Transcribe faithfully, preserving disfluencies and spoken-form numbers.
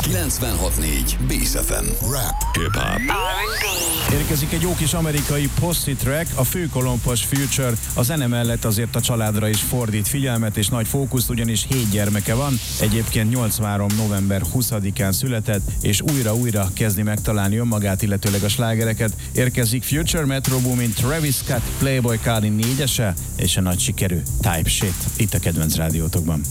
kilencvenhat négy Bész ef em. Rap, hip-hop. Érkezik egy jó kis amerikai poszi track, a főkolompos Future a zene mellett azért a családra is fordít figyelmet és nagy fókuszt, ugyanis hét gyermeke van, egyébként nyolcvanhárom november huszadikán született, és újra-újra kezdi megtalálni önmagát, illetőleg a slágereket. Érkezik Future, Metro Boomin, Travis Scott, Playboi Carti négyese és a nagy sikerű Type Shit itt a kedvenc rádiótokban.